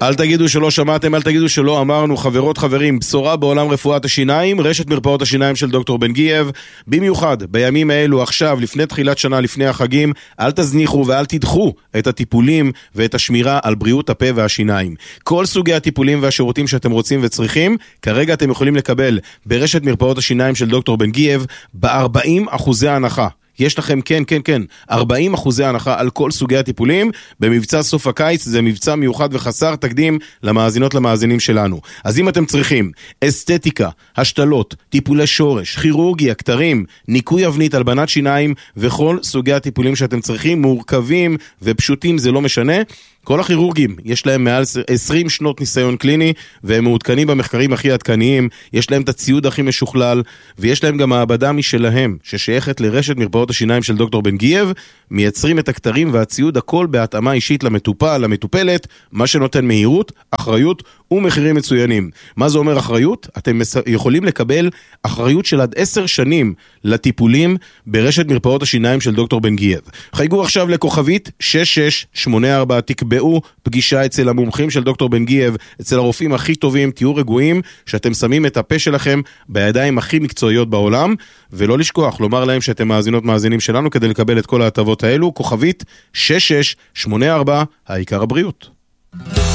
אל תגידו שלא שמעתם, אל תגידו שלא אמרנו. חברות חברים, בשורה בעולם רפואת השיניים, רשת מרפאות השיניים של דוקטור בן גייב, במיוחד בימים האלו עכשיו, לפני תחילת שנה, לפני החגים, אל תזניחו ואל תדחו את הטיפולים ואת השמירה על בריאות הפה והשיניים. כל סוגי הטיפולים והשירותים שאתם רוצים וצריכים, כרגע אתם יכולים לקבל ברשת מרפאות השיניים של דוקטור בן גייב ב-40% הנחה. יש לכם, כן, 40% הנחה על כל סוגי הטיפולים, במבצע סוף הקיץ. זה מבצע מיוחד וחסר תקדים למאזינות למאזינים שלנו. אז אם אתם צריכים אסתטיקה, השתלות, טיפולי שורש, כירורגיה, כתרים, ניקוי אבנית, הלבנת שיניים, וכל סוגי הטיפולים שאתם צריכים, מורכבים ופשוטים, זה לא משנה. כל הכירורגים, יש להם מעל 20 שנות ניסיון קליני, והם מעודכנים במחקרים הכי עדכניים, יש להם את הציוד הכי משוכלל, ויש להם גם מעבדה משלהם, ששייכת לרשת מרפאות השיניים של דוקטור בן גייב, מייצרים את הכתרים והציוד, הכל בהתאמה אישית למטופל, למטופלת, מה שנותן מהירות, אחריות ומחירים מצוינים. מה זה אומר אחריות? אתם יכולים לקבל אחריות של עד 10 שנים לטיפולים ברשת מרפאות השיניים של דוקטור בן גייב. חייגו עכשיו לכוכבית 6684, תקבעו פגישה אצל המומחים של דוקטור בן גייב, אצל הרופאים הכי טובים, תהיו רגועים שאתם שמים את הפה שלכם בידיים הכי מקצועיות בעולם, ולא לשכוח לומר להם שאתם מאזינות מאזינים שלנו כדי לקבל את כל ההטבות האלו. כוכבית 6684, העיקר הבריאות.